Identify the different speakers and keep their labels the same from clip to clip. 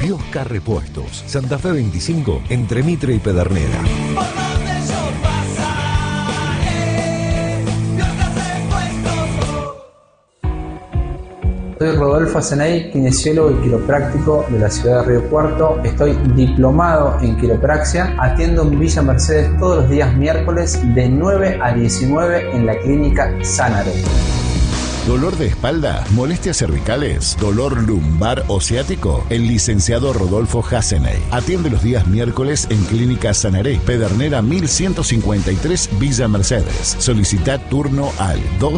Speaker 1: Biosca Repuestos, Santa Fe 25, entre Mitre y Pedernera.
Speaker 2: Soy Rodolfo Asenay, kinesiólogo y quiropráctico de la ciudad de Río Cuarto. Estoy diplomado en quiropraxia. Atiendo en Villa Mercedes todos los días miércoles de 9 a 19 en la clínica Sanare.
Speaker 3: ¿Dolor de espalda? ¿Molestias cervicales? ¿Dolor lumbar o ciático? El licenciado Rodolfo Hasseney atiende los días miércoles en Clínica Sanaré, Pedernera 1153, Villa Mercedes. Solicita turno al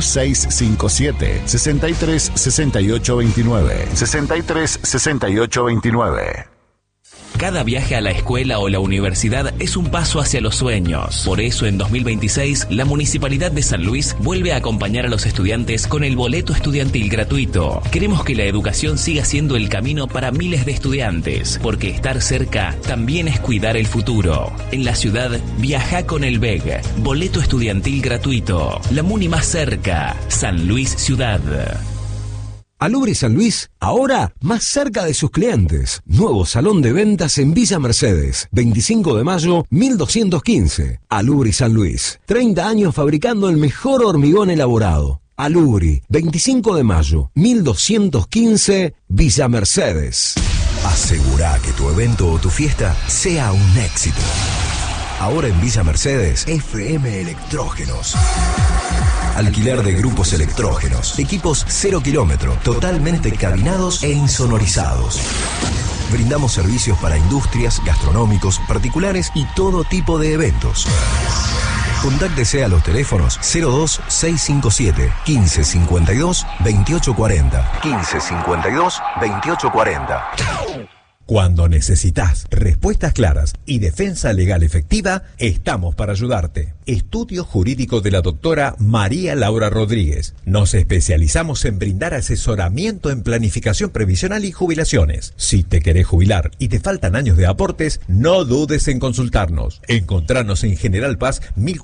Speaker 3: 2657 63 68 29. 63 68 29.
Speaker 4: Cada viaje a la escuela o la universidad es un paso hacia los sueños. Por eso, en 2026, la Municipalidad de San Luis vuelve a acompañar a los estudiantes con el boleto estudiantil gratuito. Queremos que la educación siga siendo el camino para miles de estudiantes, porque estar cerca también es cuidar el futuro. En la ciudad, viaja con el BEG. Boleto estudiantil gratuito. La Muni más cerca. San Luis Ciudad.
Speaker 1: Alubri San Luis, ahora más cerca de sus clientes. Nuevo salón de ventas en Villa Mercedes, 25 de mayo, 1215. Alubri San Luis, 30 años fabricando el mejor hormigón elaborado. Alubri, 25 de mayo, 1215, Villa Mercedes.
Speaker 5: Asegura que tu evento o tu fiesta sea un éxito. Ahora en Villa Mercedes, FM Electrógenos. Alquiler de grupos electrógenos, equipos 0 kilómetro, totalmente cabinados e insonorizados. Brindamos servicios para industrias, gastronómicos, particulares y todo tipo de eventos. Contáctese a los teléfonos 02657 1552 2840. 1552 2840.
Speaker 6: Cuando necesitas respuestas claras y defensa legal efectiva, estamos para ayudarte. Estudio Jurídico de la doctora María Laura Rodríguez. Nos especializamos en brindar asesoramiento en planificación previsional y jubilaciones. Si te querés jubilar y te faltan años de aportes, no dudes en consultarnos. Encontrarnos en General Paz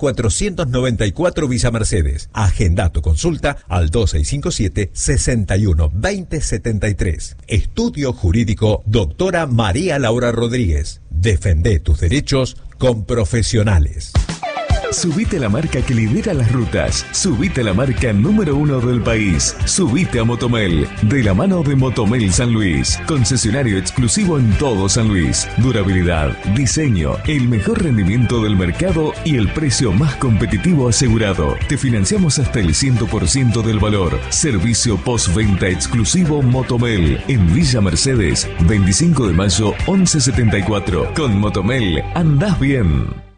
Speaker 6: 1494 Villa Mercedes. Agenda tu consulta al 2657 61 20 73. Estudio Jurídico doctora María Laura Rodríguez. Defende tus derechos con profesionales.
Speaker 7: Subite a la marca que lidera las rutas. Subite a la marca número 1 del país. Subite a Motomel, de la mano de Motomel San Luis. Concesionario exclusivo en todo San Luis. Durabilidad, diseño, el mejor rendimiento del mercado y el precio más competitivo asegurado. Te financiamos hasta el 100% del valor. Servicio postventa exclusivo Motomel en Villa Mercedes, 25 de mayo 1174. Con Motomel andás bien.